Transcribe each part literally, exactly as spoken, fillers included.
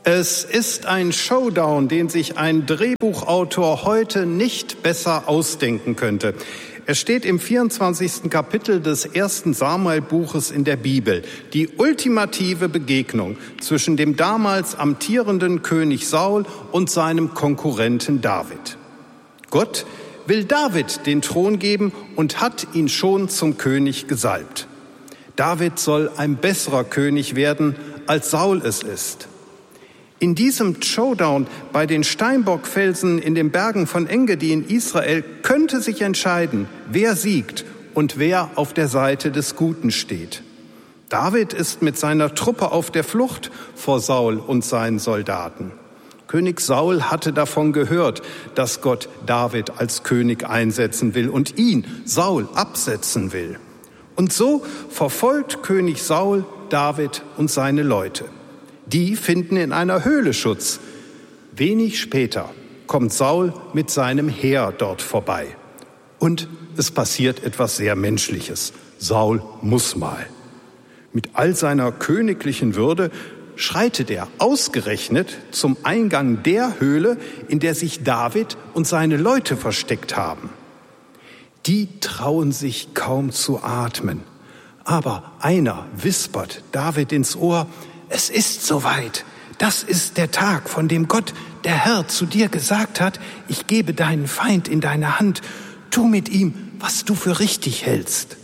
Es ist ein Showdown, den sich ein Drehbuchautor heute nicht besser ausdenken könnte. Er steht im vierundzwanzigsten Kapitel des ersten Samuel-Buches in der Bibel. Die ultimative Begegnung zwischen dem damals amtierenden König Saul und seinem Konkurrenten David. Gott will David den Thron geben und hat ihn schon zum König gesalbt. David soll ein besserer König werden, als Saul es ist. In diesem Showdown bei den Steinbockfelsen in den Bergen von Engedi in Israel könnte sich entscheiden, wer siegt und wer auf der Seite des Guten steht. David ist mit seiner Truppe auf der Flucht vor Saul und seinen Soldaten. König Saul hatte davon gehört, dass Gott David als König einsetzen will und ihn, Saul, absetzen will. Und so verfolgt König Saul David und seine Leute. Die finden in einer Höhle Schutz. Wenig später kommt Saul mit seinem Heer dort vorbei. Und es passiert etwas sehr Menschliches. Saul muss mal. Mit all seiner königlichen Würde schreitet er ausgerechnet zum Eingang der Höhle, in der sich David und seine Leute versteckt haben. Die trauen sich kaum zu atmen. Aber einer wispert David ins Ohr: Es ist soweit. Das ist der Tag, von dem Gott, der Herr, zu dir gesagt hat: Ich gebe deinen Feind in deine Hand. Tu mit ihm, was du für richtig hältst.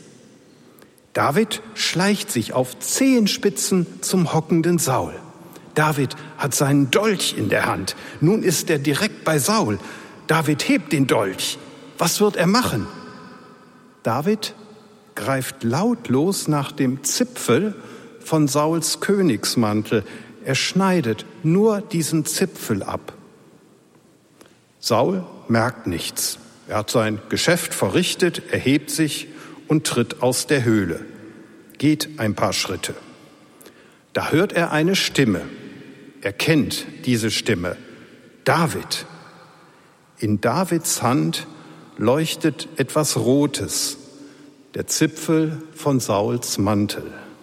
David schleicht sich auf Zehenspitzen zum hockenden Saul. David hat seinen Dolch in der Hand. Nun ist er direkt bei Saul. David hebt den Dolch. Was wird er machen? David greift lautlos nach dem Zipfel von Sauls Königsmantel. Er schneidet nur diesen Zipfel ab. Saul merkt nichts. Er hat sein Geschäft verrichtet, erhebt sich und tritt aus der Höhle, geht ein paar Schritte. Da hört er eine Stimme. Er kennt diese Stimme. David. In Davids Hand leuchtet etwas Rotes, der Zipfel von Sauls Mantel.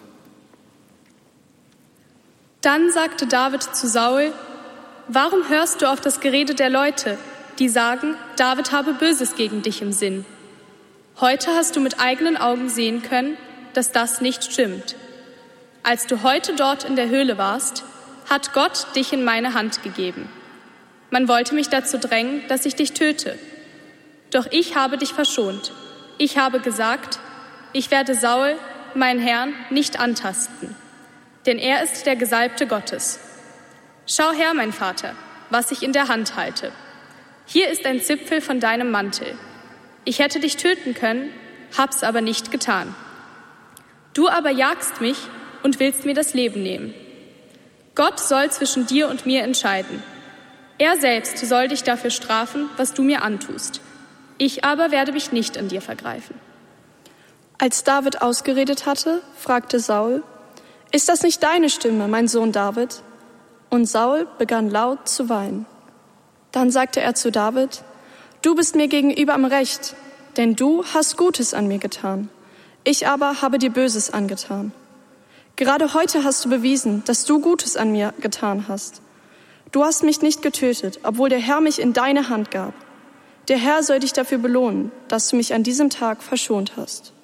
Dann sagte David zu Saul: Warum hörst du auf das Gerede der Leute, die sagen, David habe Böses gegen dich im Sinn? Heute hast du mit eigenen Augen sehen können, dass das nicht stimmt. Als du heute dort in der Höhle warst, hat Gott dich in meine Hand gegeben. Man wollte mich dazu drängen, dass ich dich töte. Doch ich habe dich verschont. Ich habe gesagt, ich werde Saul, meinen Herrn, nicht antasten. Denn er ist der Gesalbte Gottes. Schau her, mein Vater, was ich in der Hand halte. Hier ist ein Zipfel von deinem Mantel. Ich hätte dich töten können, hab's aber nicht getan. Du aber jagst mich und willst mir das Leben nehmen. Gott soll zwischen dir und mir entscheiden. Er selbst soll dich dafür strafen, was du mir antust. Ich aber werde mich nicht an dir vergreifen. Als David ausgeredet hatte, fragte Saul: Ist das nicht deine Stimme, mein Sohn David? Und Saul begann laut zu weinen. Dann sagte er zu David: Du bist mir gegenüber am Recht, denn du hast Gutes an mir getan. Ich aber habe dir Böses angetan. Gerade heute hast du bewiesen, dass du Gutes an mir getan hast. Du hast mich nicht getötet, obwohl der Herr mich in deine Hand gab. Der Herr soll dich dafür belohnen, dass du mich an diesem Tag verschont hast.